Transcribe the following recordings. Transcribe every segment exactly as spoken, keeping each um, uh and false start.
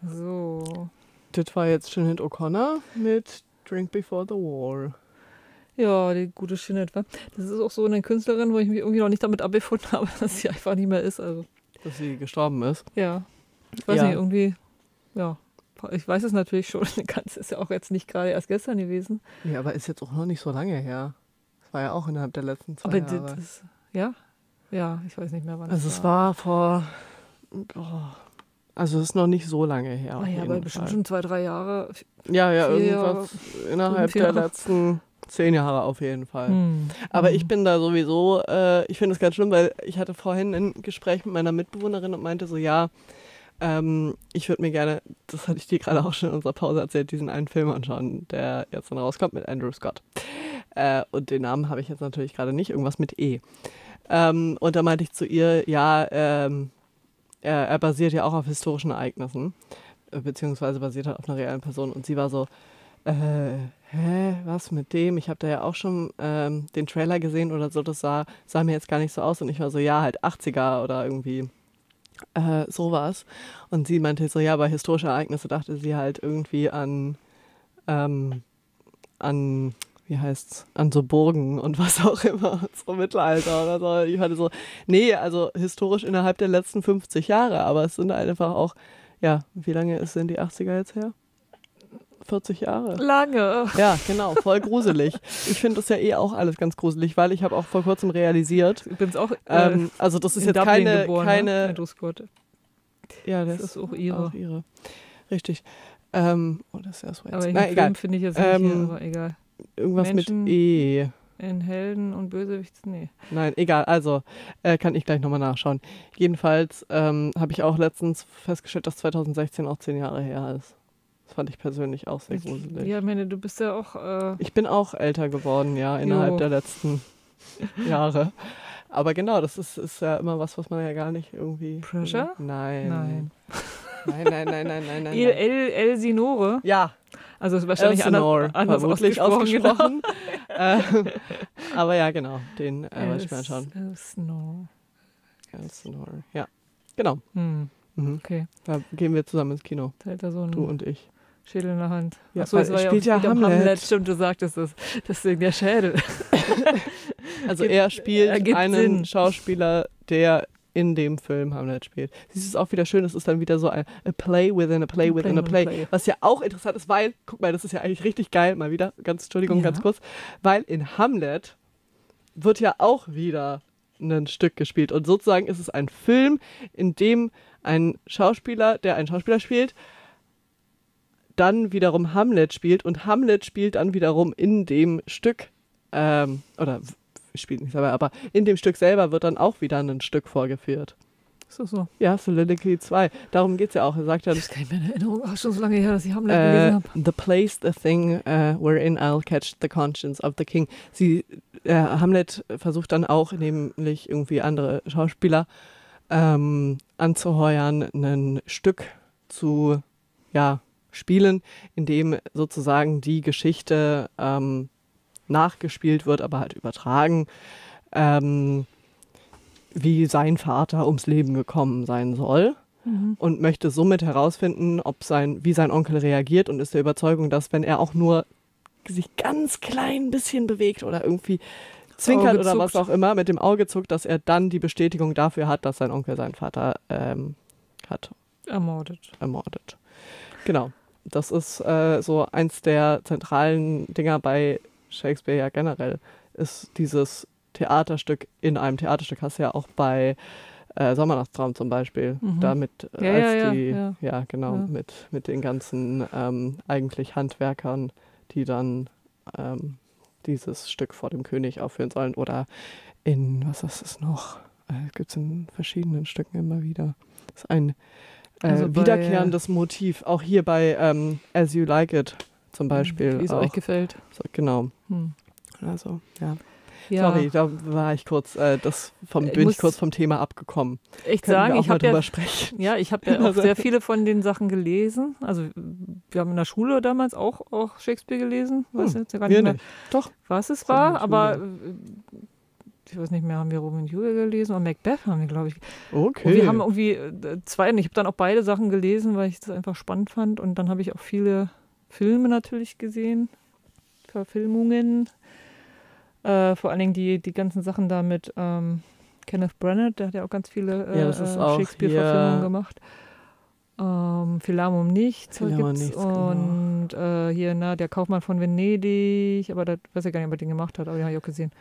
So. Das war jetzt Sinead O'Connor mit Drink Before the War. Ja, die gute Sinead, wa? Das ist auch so eine Künstlerin, wo ich mich irgendwie noch nicht damit abgefunden habe, dass sie einfach nicht mehr ist. Also, Dass sie gestorben ist. ja. Ich weiß Ja. nicht, irgendwie, ja. Ich weiß es natürlich schon, ganz ist ja auch jetzt nicht gerade erst gestern gewesen. Ja, aber ist jetzt auch noch nicht so lange her. Das war ja auch innerhalb der letzten zwei Aber Jahre. das ist, ja? Ja, ich weiß nicht mehr, wann Also es es war. war vor... Oh, also es ist noch nicht so lange her. auf Naja, jeden aber Fall. bestimmt schon zwei, drei Jahre. Ja, ja, vier irgendwas innerhalb fünf der Jahre. letzten zehn Jahre auf jeden Fall. Hm. Aber hm. ich bin da sowieso, äh, ich finde es ganz schlimm, weil ich hatte vorhin ein Gespräch mit meiner Mitbewohnerin und meinte so, ja, ähm, ich würde mir gerne, das hatte ich dir gerade auch schon in unserer Pause erzählt, diesen einen Film anschauen, der jetzt dann rauskommt mit Andrew Scott. Äh, und den Namen habe ich jetzt natürlich gerade nicht, irgendwas mit E. Ähm, und da meinte ich zu ihr, ja, ähm, er, er basiert ja auch auf historischen Ereignissen, äh, beziehungsweise basiert halt auf einer realen Person. Und sie war so, äh, hä, was mit dem? Ich habe da ja auch schon ähm, den Trailer gesehen oder so, das sah, sah mir jetzt gar nicht so aus. Und ich war so, ja, halt achtziger oder irgendwie äh, sowas. Und sie meinte so, ja, bei historischen Ereignissen dachte sie halt irgendwie an, ähm, an, wie heißt's, an so Burgen und was auch immer, so Mittelalter oder so. Ich hatte so, nee, also historisch innerhalb der letzten fünfzig Jahre, aber es sind einfach auch, ja, wie lange ist denn die achtziger jetzt her? vierzig Jahre. Lange. Ja, genau, voll gruselig. Ich finde das ja eh auch alles ganz gruselig, weil ich habe auch vor kurzem realisiert, Ich bin's auch. Äh, ähm, also das ist in jetzt Dublin keine, geboren, keine, ne? Andrew Scott. ja, das, Das ist auch ihre. Auch ihre. Richtig. Ähm, oh, das ist ja so jetzt. Aber in Na, dem egal. Film finde ich jetzt nicht Ähm, hier, aber egal. Irgendwas Menschen- mit E. In Helden und Bösewichts, nee. Nein, egal. Also, äh, kann ich gleich nochmal nachschauen. Jedenfalls ähm, habe ich auch letztens festgestellt, dass zweitausendsechzehn auch zehn Jahre her ist. Das fand ich persönlich auch sehr gruselig. Ja, ich meine, du bist ja auch. Äh, Ich bin auch älter geworden, ja, innerhalb Jo. der letzten Jahre. Aber genau, das ist, ist ja immer was, was man ja gar nicht irgendwie... Pressure? Nein. Nein. Nein, nein, nein, nein, nein, nein. El, nein. El, Elsinore. Ja, Also ist wahrscheinlich Elsinore, anders, anders vermutlich ausgesprochen. ausgesprochen. äh, aber ja, genau, den äh, wollte ich mir Genau. anschauen. Elsinore. Elsinore, ja, genau. Hm, Mhm. okay. Da gehen wir zusammen ins Kino, Da hält er so einen du und ich. Schädel in der Hand. Ja, Achso, es weil war er ja spielt ja auch wieder um Hamlet. Hamlet. Stimmt, du sagtest es. Deswegen der Schädel. Also Gibt- er spielt ergibt einen Sinn. Schauspieler, der in dem Film Hamlet spielt. Siehst du, es ist auch wieder schön, es ist dann wieder so ein a play within a play within a play. play. Was ja auch interessant ist, weil, guck mal, das ist ja eigentlich richtig geil, mal wieder, ganz, Entschuldigung, Ja. ganz kurz, weil in Hamlet wird ja auch wieder ein Stück gespielt. Und sozusagen ist es ein Film, in dem ein Schauspieler, der einen Schauspieler spielt, dann wiederum Hamlet spielt und Hamlet spielt dann wiederum in dem Stück, ähm, oder w- spielt nicht selber, aber in dem Stück selber wird dann auch wieder ein Stück vorgeführt. Ist das so? Ja, Soliloquy zwei. Darum geht es ja auch. Er sagt ja, Das ist gar nicht mehr in Erinnerung. Ach, schon so lange her, dass ich Hamlet äh, gelesen habe. the place, the thing, uh, wherein I'll catch the conscience of the king. Sie, äh, Hamlet versucht dann auch, nämlich irgendwie andere Schauspieler ähm, anzuheuern, ein Stück zu, ja, spielen, in dem sozusagen die Geschichte ähm, nachgespielt wird, aber halt übertragen, ähm, wie sein Vater ums Leben gekommen sein soll. Mhm. Und möchte somit herausfinden, ob sein, wie sein Onkel reagiert und ist der Überzeugung, dass wenn er auch nur sich ganz klein bisschen bewegt oder irgendwie zwinkert Auge oder was zuckt. auch immer, mit dem Auge zuckt, dass er dann die Bestätigung dafür hat, dass sein Onkel seinen Vater ähm, hat Ermordet. ermordet. Genau. Das ist äh, so eins der zentralen Dinger bei Shakespeare ja generell, ist dieses Theaterstück in einem Theaterstück. Hast du ja auch bei äh, Sommernachtstraum zum Beispiel, Mhm. damit äh, Ja, als ja, ja, die, ja. ja genau, Ja. mit, mit den ganzen ähm, eigentlich Handwerkern, die dann ähm, dieses Stück vor dem König aufführen sollen. Oder in, was ist es noch? Äh, gibt es in verschiedenen Stücken immer wieder. Das ist ein äh, Also bei, wiederkehrendes Motiv. Auch hier bei ähm, As You Like It zum Beispiel. Wie es auch. euch gefällt. So, genau. Hm. Also, ja. Ja, Sorry, da war ich kurz, äh, das vom, Ich bin muss ich kurz vom Thema abgekommen. echt Können sagen, wir auch ich mal habe ja, drüber sprechen. ja, ich habe ja auch Also- sehr viele von den Sachen gelesen. Also wir haben in der Schule damals auch, auch Shakespeare gelesen. Weiß Hm, jetzt gar Wir nicht mehr, nicht. Doch. was es Von war, der aber Schule. äh, ich weiß nicht mehr, haben wir Romeo und Julia gelesen und Macbeth haben wir, glaube ich. Okay. Und wir haben irgendwie äh, zwei, ich habe dann auch beide Sachen gelesen, weil ich das einfach spannend fand. Und dann habe ich auch viele Filme natürlich gesehen, Verfilmungen. Äh, vor allen Dingen die, die ganzen Sachen da mit ähm, Kenneth Branagh, der hat ja auch ganz viele äh, Ja, das ist auch Shakespeare-Verfilmungen hier- gemacht. Ähm, Philam um nichts Philam um gibt's. nichts, genau. Und äh, hier, na, der Kaufmann von Venedig, aber da weiß ich gar nicht, ob er den gemacht hat, aber den habe ich auch gesehen.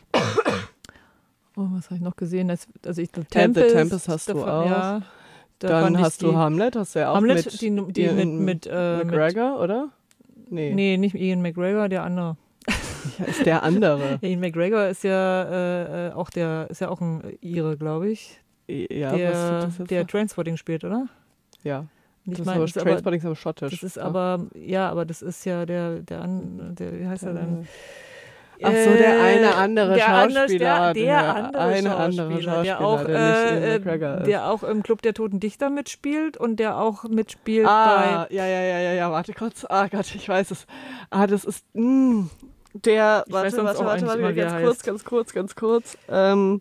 Oh, was habe ich noch gesehen? Das, also ich, The Tempest, The Tempest hast du davon- auch. Ja, da Dann fand ich hast du die, Hamlet, hast du ja auch Hamlet, mit, die, die Ian mit, mit, äh, mit McGregor, oder? Nee, Nee, nicht Ian McGregor, der andere. ja, ist der andere. Ian McGregor ist ja äh, äh, auch der, ist ja auch ein Ire, glaube ich. Ja, der, was tut das jetzt der noch? Transporting spielt, oder? Ja, Ich das meine, ist das aber, ist aber, Trainspotting ist aber schottisch. das ist ja. aber, ja, aber das ist ja der, der, an, der wie heißt er denn? Ach so, der eine andere der andere- Schauspieler. Der, der andere eine andere Schauspieler, Schauspieler, der auch, der nicht Ian äh, McGregor ist. der auch im Club der Toten Dichter mitspielt und der auch mitspielt Ah, bei. ja, ja, ja, ja, ja, warte kurz. Ah Gott, ich weiß es. Ah, das ist, mh, der, Ich weiß warte, sonst warte, auch warte, eigentlich warte, immer, wie ganz er kurz, heißt. ganz kurz, ganz kurz. Ähm,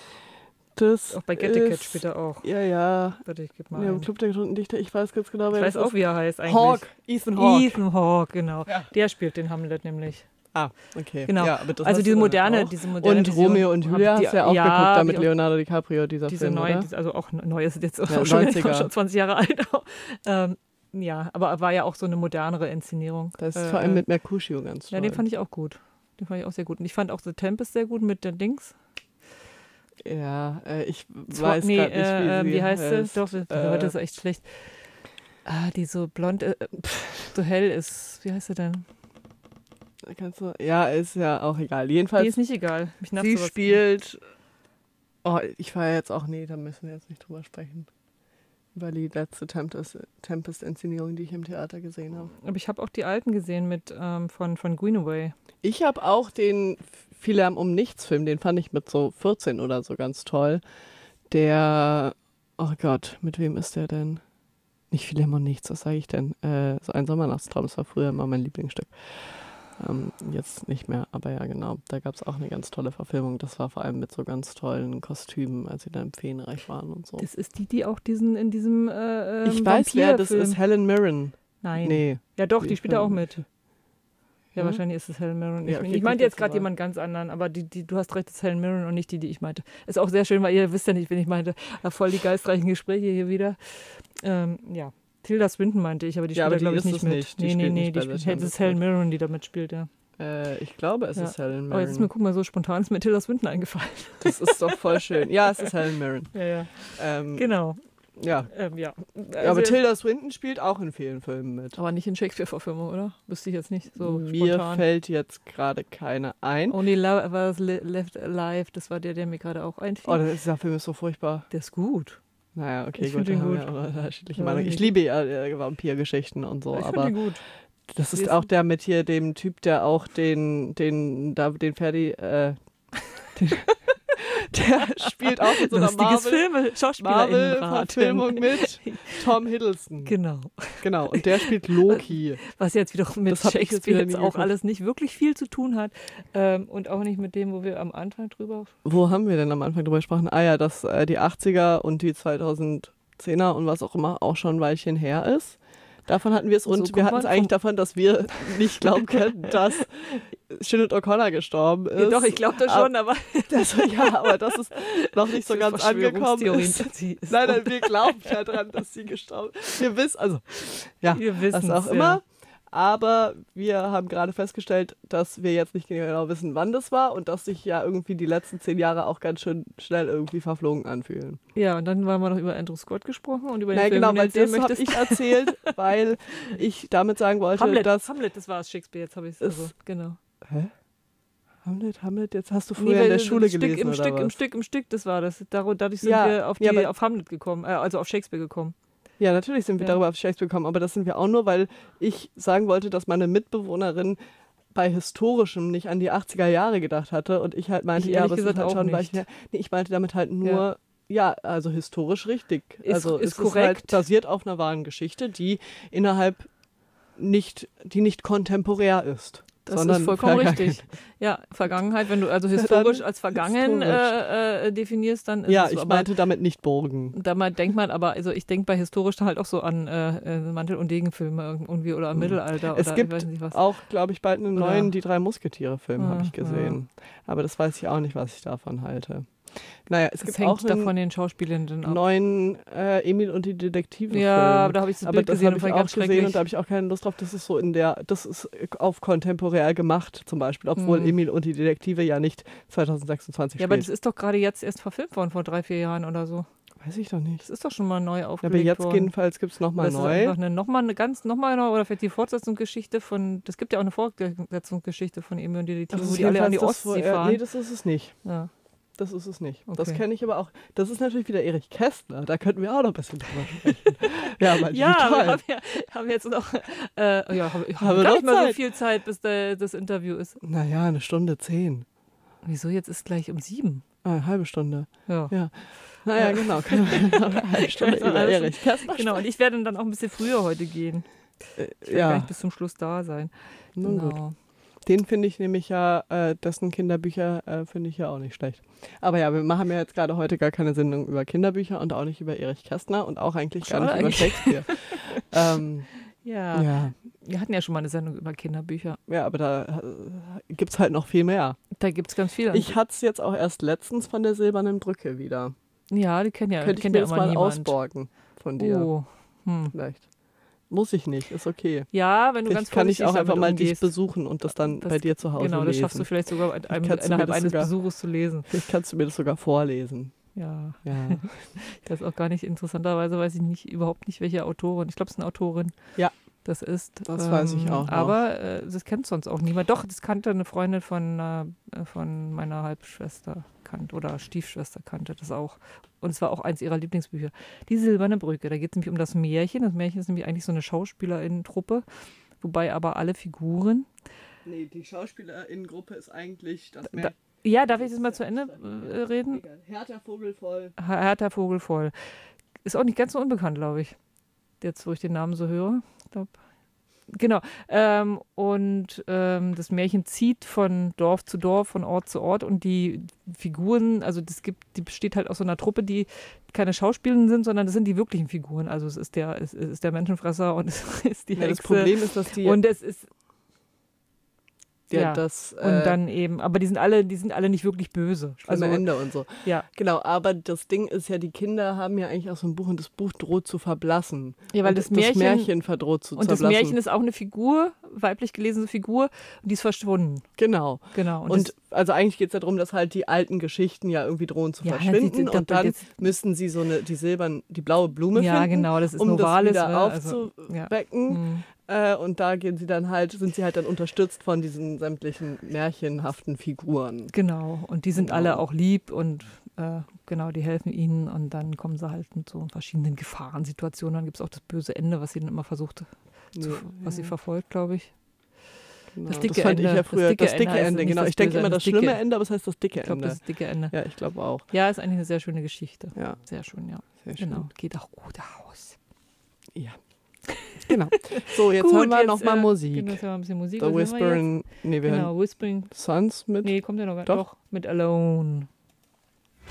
das Auch bei Getticat ist, spielt er auch. Ja, ja. Warte, ich gebe mal Ja, im ein. Club der Toten Dichter, ich weiß ganz genau, Ich wer weiß das auch, ist. wie er heißt eigentlich. Hawke, Ethan Hawke. Ethan Hawke, genau. Ja. Der spielt den Hamlet nämlich. Ah, okay. Genau. Ja, aber das Also hast diese du dann moderne, auch. diese moderne Und Vision Romeo und hab Julia die- hast du ja auch ja, geguckt, da hab mit ich auch- Leonardo DiCaprio, dieser Diese Film, neue, oder? diese, also auch neu ist jetzt auch Ja, schon, neunziger. schon zwanzig Jahre alt. ähm, ja, aber war ja auch so eine modernere Inszenierung. Das ist Äh, vor allem mit Mercutio ganz toll. Ja, den fand ich auch gut. Den fand ich auch sehr gut. Und ich fand auch The Tempest sehr gut mit den Dings. Ja, äh, ich Zwar- weiß nee, gerade nicht, wie äh, sie wie heißt sie? heißt. Doch, die- Äh, heute ist echt schlecht. Ah, die so blond, äh, pff, so hell ist. Wie heißt sie denn? Kannst du, ja, ist ja auch egal. Die Jedenfalls, ist nicht egal. Mich nervt sie sowas. spielt. Oh, ich war jetzt auch, nee, da müssen wir jetzt nicht drüber sprechen. Über die letzte Tempest- Tempest-Inszenierung, die ich im Theater gesehen habe. Aber ich habe auch die alten gesehen mit ähm, von, von Greenaway. Ich habe auch den Viel Lärm um nichts Film, den fand ich mit so vierzehn oder so ganz toll. Der, oh Gott, mit wem ist der denn? Nicht Viel Lärm um nichts, was sage ich denn? Äh, so ein Sommernachtstraum, das war früher immer mein Lieblingsstück. Ähm, jetzt nicht mehr, aber ja genau, da gab es auch eine ganz tolle Verfilmung. Das war vor allem mit so ganz tollen Kostümen, als sie da im Feenreich waren und so. Das ist die, die auch diesen in diesem äh, ähm, Ich weiß, wer das Vampirfilm- ist, Helen Mirren. Nein. Nee. Ja doch, die Die spielt da auch Film- mit. Ja, Ja? wahrscheinlich ist es Helen Mirren. Ja, Ich, okay, ich meinte guck jetzt das gerade mal. jemand ganz anderen, aber die, die, du hast recht, das ist Helen Mirren und nicht die, die ich meinte. Ist auch sehr schön, weil ihr wisst ja nicht, wen ich meinte. Ja, voll die geistreichen Gespräche hier wieder. Ähm, ja, Tilda Swinton meinte ich, aber die Ja, spielt aber da, glaube die ich, ist nicht es mit. nicht. Die Nee, nee, spielt nee, nicht die bei The spielt, das ist Tempest Helen mit. Mirren, die da mitspielt, ja. Äh, ich glaube, es Ja. ist Helen Aber jetzt ist mir, Mirren. guck mal, so spontan ist mir Tilda Swinton eingefallen. Das ist doch voll schön. Ja, es ist Helen Mirren. Ja, ja. Ähm, Genau. Ja. Ähm, ja. Ja, Also- aber Tilda Swinton spielt auch in vielen Filmen mit. aber nicht in Shakespeare-Verfilmung, oder? Wüsste ich jetzt nicht so Mir spontan. fällt jetzt gerade keine ein. Only Love was Le- Left Alive, das war der, der mir gerade auch einfiel. Oh, das, dieser Film ist so furchtbar. Der ist gut. Naja, okay, Ich gut, find da ihn haben gut. wir aber unterschiedliche Ja, Meinungen. Ich ich- liebe ja äh, Vampirgeschichten und so, ich finde aber ihn gut. das ist Lesen. auch der mit hier dem Typ, der auch den, den, da, den Ferdi, äh, den, der spielt auch in so einer Lustiges Marvel, Filme, SchauspielerInnenrat. Marvel-Verfilmung mit. Tom Hiddleston. Genau. Genau, und der spielt Loki. Was jetzt wiederum mit Das hab ich jetzt Shakespeare wieder jetzt, nie auch geguckt. alles nicht wirklich viel zu tun hat. Ähm, und auch nicht mit dem, wo wir am Anfang drüber. Wo haben wir denn am Anfang drüber gesprochen? Ah ja, dass äh, die achtziger und die zweitausendzehner und was auch immer auch schon ein Weilchen her ist. Davon hatten wir es. So Und kommt wir hatten man es eigentlich vom- davon, dass wir nicht glauben können, dass Sinead O'Connor gestorben ist. Ja, doch, ich glaube das Ab- schon, aber Das, ja, aber das ist noch nicht so ganz angekommen Verschwörungstheorien, ist. sie ist Nein, nein, wir glauben ja dran, dass sie gestorben ist. Wir wissen, also, ja, Wir wissen's, was auch ja. immer. Aber wir haben gerade festgestellt, dass wir jetzt nicht genau wissen, wann das war und dass sich ja irgendwie die letzten zehn Jahre auch ganz schön schnell irgendwie verflogen anfühlen. Ja, und dann haben wir noch über Andrew Scott gesprochen und über den Nein, Film, genau, den weil du erzählen das habe möchtest. ich erzählt, weil ich damit sagen wollte, Hamlet, dass... Hamlet, das war es, Shakespeare, jetzt habe ich es. Es- Also, genau. Hä? Hamlet, Hamlet, jetzt hast du Nee, früher in weil der das Schule Stück, gelesen, im oder Stück, was? Im Stück, im Stück, das war das. Dar- Dadurch sind Ja, wir auf, die, ja, aber- auf Hamlet gekommen, äh, also auf Shakespeare gekommen. Ja, natürlich sind wir Ja. darüber auf Shakespeare gekommen, aber das sind wir auch nur, weil ich sagen wollte, dass meine Mitbewohnerin bei Historischem nicht an die achtziger Jahre gedacht hatte und ich halt meinte, Ich ja, ehrlich aber es ist gesagt halt auch schon ein nicht. Weilchen her. Nee, ich meinte damit halt nur, ja, also historisch richtig. Ist- also ist es ist halt korrekt. basiert auf einer wahren Geschichte, die innerhalb nicht, die nicht kontemporär ist. Das sondern ist vollkommen vergangen. richtig. Ja, Vergangenheit, wenn du also historisch als vergangen historisch. äh, äh, definierst, dann ist Ja, es ich aber, meinte damit nicht Burgen. da mal denkt man aber, also ich denke bei historisch dann halt auch so an äh, äh, Mantel- und Degenfilme irgendwie oder am Mittelalter Es oder gibt ich weiß nicht was. auch, glaube ich, bald einen Oder- neuen Die drei Musketiere-Film, habe Ah, ich gesehen. Aber das weiß ich auch nicht, was ich davon halte. Naja, es Das gibt hängt auch einen davon den Schauspielenden ab. neuen äh, Emil und die Detektive-Film. Ja, aber da habe ich das Aber Bild das gesehen habe und ich fand ich auch ganz gesehen schrecklich. und da habe ich auch keine Lust drauf. Das ist so in der, das ist auf kontemporär gemacht zum Beispiel, obwohl Hm. Emil und die Detektive ja nicht zwanzig sechsundzwanzig Ja, aber spielt. das ist doch gerade jetzt erst verfilmt worden, vor drei, vier Jahren oder so. Weiß ich doch nicht. Das ist doch schon mal neu Ja, aber aufgelegt jetzt worden. jedenfalls gibt es nochmal Das ist neu. einfach eine, nochmal eine ganz, nochmal eine, oder vielleicht die Fortsetzungsgeschichte von, das gibt ja auch eine Fortsetzungsgeschichte von Emil und die Detektive, Das wo ist die alle an die jedenfalls das, wo Ostsee er- fahren. Nee, das ist es nicht. Ja. Das ist es nicht. Das Okay. kenne ich aber auch. Das ist natürlich wieder Erich Kästner. Da könnten wir auch noch ein bisschen drüber sprechen. ja, aber Ja, wie wir toll. haben, ja, haben jetzt noch, äh, ja, haben, haben Haben gar wir noch nicht mal so Zeit? viel Zeit, bis der, das Interview ist. Naja, eine Stunde zehn. Wieso, jetzt ist gleich um sieben? Ah, eine halbe Stunde. Ja. Ja. Naja, genau. Können wir noch eine halbe Stunde Können wir über alles- Erich Kästner Genau, und ich werde dann auch ein bisschen früher heute gehen. sprechen? Ich werde gar Ja, nicht bis zum Schluss da sein. nun gut. Genau. Den finde ich nämlich ja, äh, dessen Kinderbücher äh, finde ich ja auch nicht schlecht. Aber ja, wir machen ja jetzt gerade heute gar keine Sendung über Kinderbücher und auch nicht über Erich Kästner und auch eigentlich gar Schade nicht über eigentlich. Shakespeare. ähm, Ja. ja. Wir hatten ja schon mal eine Sendung über Kinderbücher. ja, aber da äh, gibt es halt noch viel mehr. Da gibt es ganz viele. Ich hatte es jetzt auch erst letztens von der Silbernen Brücke wieder. ja, die kennen ja, Könnte ich kennt mir ja das immer mal niemand. ausborgen von dir Oh. Hm. vielleicht. Muss ich nicht, ist okay. Ja, wenn du Vielleicht ganz kann ich vorsichtig auch einfach damit mal dich umgehst. besuchen und das dann Das- bei dir zu Hause Genau, das lesen. schaffst du vielleicht sogar in einem, kannst du mir innerhalb das eines sogar- Besuches zu lesen. Vielleicht kannst du mir das sogar vorlesen. Ja, Ja. das ist auch gar nicht, interessanterweise weiß ich nicht, überhaupt nicht, welche Autorin. Ich glaube, es ist eine Autorin. Ja. Das ist. Das weiß ich auch noch. Aber äh, das kennt sonst auch niemand. Doch, das kannte eine Freundin von, äh, von meiner Halbschwester kannte oder Stiefschwester kannte das auch. Und es war auch eins ihrer Lieblingsbücher. Die Silberne Brücke. Da geht es nämlich um das Märchen. Das Märchen ist nämlich eigentlich so eine Schauspielerinnen-Truppe, wobei aber alle Figuren. Nee, die Schauspielerinnengruppe ist eigentlich das Da, ja, darf ich das mal zu Ende äh, reden? Hertha Vogelvoll. Hertha Vogelvoll. Ist auch nicht ganz so unbekannt, glaube ich. Jetzt, wo ich den Namen so höre. Ich glaub. Genau. Ähm, und ähm, das Märchen zieht von Dorf zu Dorf, von Ort zu Ort. Und die Figuren, also das gibt, die besteht halt aus so einer Truppe, die keine Schauspielenden sind, sondern das sind die wirklichen Figuren. Also es ist der, es ist der Menschenfresser und es ist die Ja, das Hexe. Problem ist, dass die, und es ist die ja. das und äh, dann eben, aber die sind alle, die sind alle nicht wirklich böse. also Also Ende und so. ja. Genau, aber das Ding ist ja, die Kinder haben ja eigentlich auch so ein Buch und das Buch droht zu verblassen. Ja, weil und das Märchen, verdroht zu und das zerblassen. Märchen ist auch eine Figur, weiblich gelesene Figur, und die ist verschwunden. Genau. Genau. Und, Und, also eigentlich geht es darum, dass halt die alten Geschichten ja irgendwie drohen zu Ja, verschwinden die- die- und dann jetzt- müssten sie so eine, die silbern, die blaue Blume das, ja, finden, genau, das ist um Novalis. das wieder ne? Also, aufzuwecken. ja. Hm. Äh, und da gehen sie dann halt, sind sie halt dann unterstützt von diesen sämtlichen märchenhaften Figuren. Genau. Und die sind Genau. alle auch lieb und äh, genau, die helfen ihnen und dann kommen sie halt mit so verschiedenen Gefahrensituationen. Dann gibt es auch das böse Ende, was sie dann immer versucht, zu, Ja, was sie ja. verfolgt, glaube ich. Genau. Das dicke das fand Ende. ich ja Das früher. dicke Das dicke Ende heißt Ende, nicht genau. das Ich denke böse immer Ende, das das dicke- schlimme Ende, aber es heißt das dicke Ich glaube, Ende. das dicke Ende. Ja, ich glaube auch. Ja, ist eigentlich eine sehr schöne Geschichte. Ja, Sehr schön, ja. sehr schön. Genau. Geht auch gut aus. Ja. Genau. So, jetzt Gut, hören wir jetzt, nochmal äh, Musik. Genau, jetzt hören wir ein bisschen Musik. The Was hören wir jetzt? Whispering, nee, wir hören Genau, Whispering. Sons mit. Nee, kommt ja noch gar Doch. Doch, mit Alone.